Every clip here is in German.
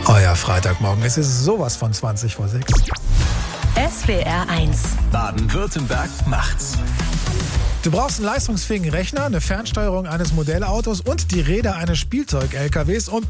Euer Freitagmorgen. Es ist sowas von 20 vor 6. SWR 1. Baden-Württemberg macht's. Du brauchst einen leistungsfähigen Rechner, eine Fernsteuerung eines Modellautos und die Räder eines Spielzeug-LKWs und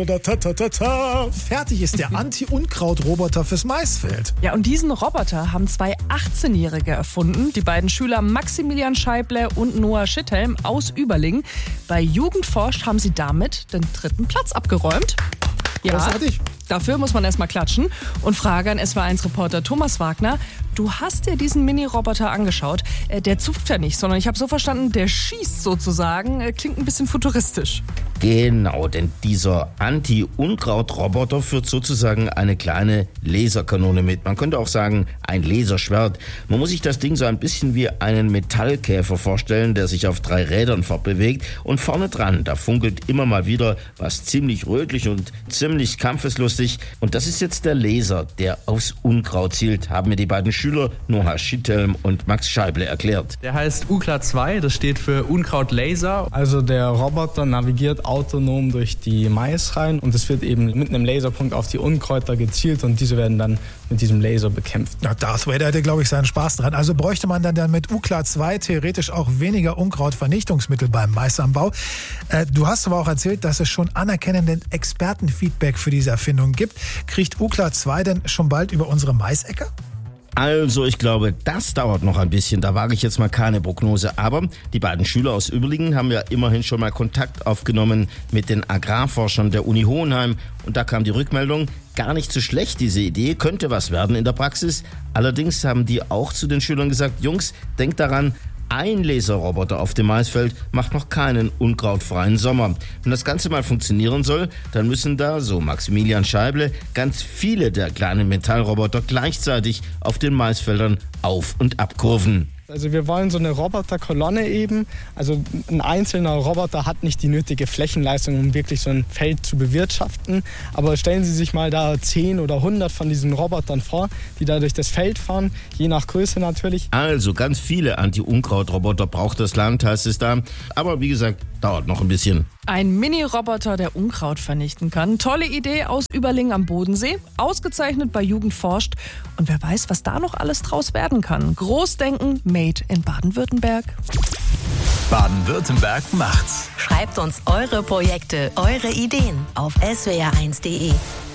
fertig ist der Anti-Unkraut-Roboter fürs Maisfeld. Ja, und diesen Roboter haben 2 18-Jährige erfunden. Die beiden Schüler Maximilian Scheible und Noah Schitthelm aus Überlingen. Bei Jugend forscht haben sie damit den 3. Platz abgeräumt. Ja, Großartig. Dafür muss man erstmal klatschen. Und frage an SWR1-Reporter Thomas Wagner, du hast dir diesen Mini-Roboter angeschaut. Der zupft ja nicht, sondern ich habe so verstanden, der schießt sozusagen. Klingt ein bisschen futuristisch. Genau, denn dieser Anti-Unkraut-Roboter führt sozusagen eine kleine Laserkanone mit. Man könnte auch sagen, ein Laserschwert. Man muss sich das Ding so ein bisschen wie einen Metallkäfer vorstellen, der sich auf 3 Rädern fortbewegt. Und vorne dran, da funkelt immer mal wieder was ziemlich rötlich und ziemlich kampfeslustig. Und das ist jetzt der Laser, der aufs Unkraut zielt, haben mir die beiden Schüler Noah Schitthelm und Max Scheible erklärt. Der heißt UKLA 2, das steht für Unkraut-Laser. Also der Roboter navigiert autonom durch die Mais rein und es wird eben mit einem Laserpunkt auf die Unkräuter gezielt und diese werden dann mit diesem Laser bekämpft. Na, Darth Vader hätte, glaube ich, seinen Spaß dran. Also bräuchte man dann mit UKLA 2 theoretisch auch weniger Unkrautvernichtungsmittel beim Maisanbau. Du hast aber auch erzählt, dass es schon anerkennenden Expertenfeedback für diese Erfindung gibt. Kriegt UKLA 2 denn schon bald über unsere Maisäcker? Also ich glaube, das dauert noch ein bisschen, da wage ich jetzt mal keine Prognose. Aber die beiden Schüler aus Überlingen haben ja immerhin schon mal Kontakt aufgenommen mit den Agrarforschern der Uni Hohenheim. Und da kam die Rückmeldung, gar nicht so schlecht diese Idee, könnte was werden in der Praxis. Allerdings haben die auch zu den Schülern gesagt, Jungs, denkt daran, ein Laserroboter auf dem Maisfeld macht noch keinen unkrautfreien Sommer. Wenn das Ganze mal funktionieren soll, dann müssen da, so Maximilian Scheible, ganz viele der kleinen Metallroboter gleichzeitig auf den Maisfeldern auf- und abkurven. Also wir wollen so eine Roboterkolonne eben. Also ein einzelner Roboter hat nicht die nötige Flächenleistung, um wirklich so ein Feld zu bewirtschaften. Aber stellen Sie sich mal da 10 oder 100 von diesen Robotern vor, die da durch das Feld fahren, je nach Größe natürlich. Also ganz viele Anti-Unkraut-Roboter braucht das Land, heißt es da. Aber wie gesagt, dauert noch ein bisschen. Ein Mini-Roboter, der Unkraut vernichten kann. Tolle Idee aus Überlingen am Bodensee. Ausgezeichnet bei Jugend forscht. Und wer weiß, was da noch alles draus werden kann. Großdenken, made in Baden-Württemberg. Baden-Württemberg macht's. Schreibt uns eure Projekte, eure Ideen auf swr1.de.